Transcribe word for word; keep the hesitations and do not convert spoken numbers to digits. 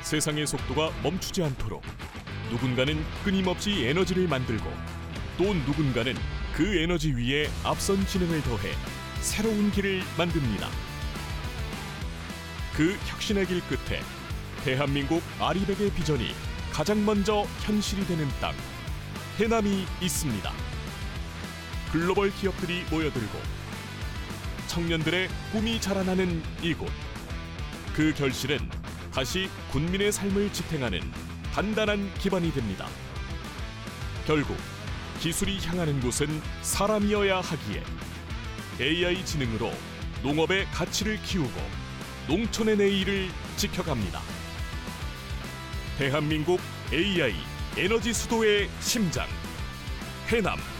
세상의 속도가 멈추지 않도록 누군가는 끊임없이 에너지를 만들고 또 누군가는 그 에너지 위에 앞선 지능을 더해 새로운 길을 만듭니다. 그 혁신의 길 끝에 대한민국 아리백의 비전이 가장 먼저 현실이 되는 땅, 해남이 있습니다. 글로벌 기업들이 모여들고 청년들의 꿈이 자라나는 이곳. 그 결실은 다시 군민의 삶을 지탱하는 단단한 기반이 됩니다. 결국 기술이 향하는 곳은 사람이어야 하기에 에이아이 지능으로 농업의 가치를 키우고 농촌의 내일을 지켜갑니다. 대한민국 에이아이 에너지 수도의 심장, 해남.